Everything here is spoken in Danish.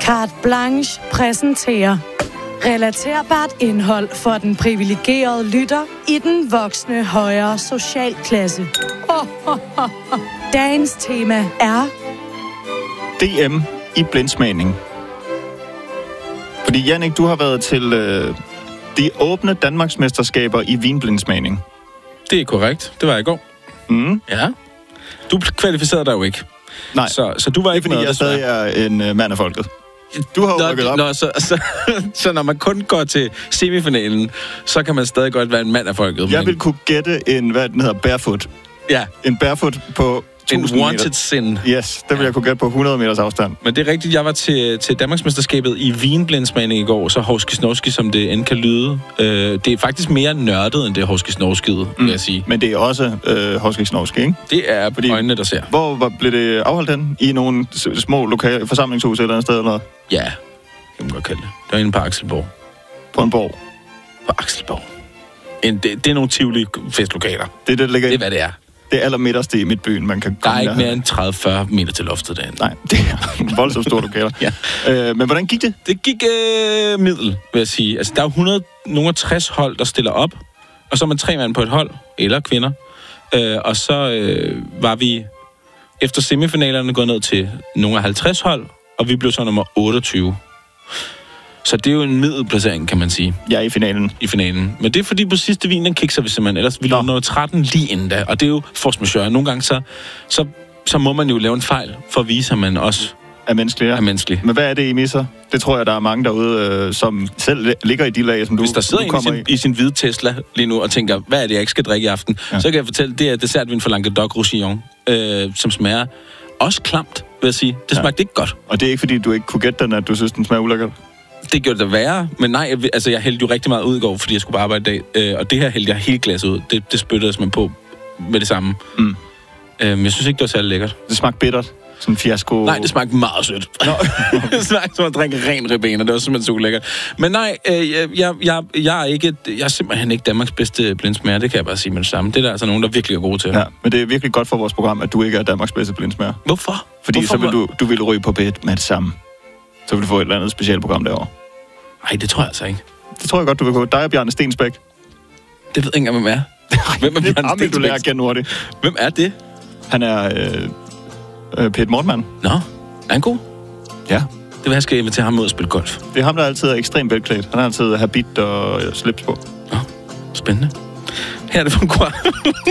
Carte Blanche præsenterer relaterbart indhold for den privilegerede lytter i den voksne højere socialklasse. Dagens tema er DM i blindsmagning. Fordi Jannik, du har været til de åbne Danmarksmesterskaber i vinblindsmagning. Det er korrekt. Det var i går. Mm. Ja. Du kvalificerede dig jo ikke. Nej, så du var ikke fordi med, jeg stadig er en mand af folket. Du har jo rykket op. Så når man kun går til semifinalen, så kan man stadig godt være en mand af folket. Jeg vil kunne gætte en, hvad den hedder, barefoot. Ja. En barefoot på 1000 en wanted meter. sin. Yes, det vil jeg kunne gætte på 100 meters afstand. Men det er rigtigt, jeg var til Danmarksmesterskabet i vinblindsmagning i går, så Hovski-Snovski, som det end kan lyde. Det er faktisk mere nørdet, end det Hovski-Snovskiet, vil jeg sige. Men det er også Hovski-Snovski, ikke? Det er fordi øjnene, der ser. Hvor blev det afholdt hen? I nogle små lokale forsamlingshus et eller andet sted, eller? Ja, kan man godt kalde det. Det var inde på Akselborg. På en borg? På Akselborg. Det er nogle tivoli festlokaler. Det ligger det er, hvad det er. Det er allermidterste i midtbyen, man kan komme. Der er ikke mere end 30-40 meter til loftet derinde. Nej, det er voldsomt store lokaler. Ja. Men hvordan gik det? Det gik middel, vil jeg sige. Altså, der er 160 hold, der stiller op, og så er man 3 mand på et hold, eller kvinder. Og så var vi efter semifinalerne gået ned til nogle af 50 hold, og vi blev så nummer 28. Så det er jo en middelplacering, kan man sige. Ja, i finalen. I finalen. Men det er fordi på sidste vin, den kikser vi simpelthen. Ellers vi lå nummer 13 lige inden da. Og det er jo force majeure. Nogle gange så må man jo lave en fejl, for at vise, at man også er menneskelig. Ja. Er menneskelig. Men hvad er det, I misser? Det tror jeg, der er mange derude, som selv ligger i de lag, som Hvis der sidder en i sin hvide Tesla lige nu og tænker, hvad er det, jeg ikke skal drikke i aften? Ja. Så kan jeg fortælle, det er dessertvin fra Languedoc-Roussillon, som smager også klamt, vil jeg sige. Det smagte ikke godt. Og det er ikke, fordi du ikke kunne gætte den, at du synes, den smager ulækkert? Det gjorde det værre, men nej, jeg hældte jo rigtig meget ud i går, fordi jeg skulle på arbejde i dag, og det her hældte jeg helt glas ud. Det spyttede jeg på med det samme. Mm. Men jeg synes ikke, det var særlig lækkert. Det smagte bittert? Sådan en fiasko? Nej, det smagte meget sødt. Det smagte som at drikke ren ribena, det var simpelthen så ulækkert. Men nej, jeg er simpelthen ikke Danmarks bedste blindsmager, det kan jeg bare sige med det samme. Det er der altså nogen, der virkelig er gode til. Ja, men det er virkelig godt for vores program, at du ikke er Danmarks bedste blindsmager. Hvorfor? Fordi så vil du vil ryge på bed med det samme. Så vil du få et eller andet specielt program derovre. Nej, det tror jeg altså ikke. Det tror jeg godt, du vil gå. Dig og Bjarne Stensbæk. Det ved jeg ikke engang, hvem er. Hvem er Bjarne Stensbæk? Du lærer at kende hurtigt. Hvem er det? Han er Peter Mortmann. Nå, er han god? Ja. Det vil jeg skal invitere ham ud og spille golf. Det er ham, der altid er ekstremt velklædt. Han har altid habit og slips på. Nå, spændende. Her er det for en